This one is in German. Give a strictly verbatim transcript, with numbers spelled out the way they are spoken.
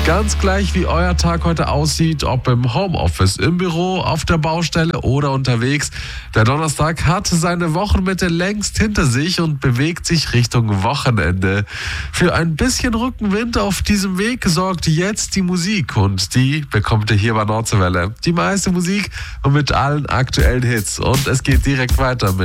Ganz gleich, wie euer Tag heute aussieht, ob im Homeoffice, im Büro, auf der Baustelle oder unterwegs. Der Donnerstag hat seine Wochenmitte längst hinter sich und bewegt sich Richtung Wochenende. Für ein bisschen Rückenwind auf diesem Weg sorgt jetzt die Musik und die bekommt ihr hier bei Nordseewelle. Die meiste Musik und mit allen aktuellen Hits. Und es geht direkt weiter mit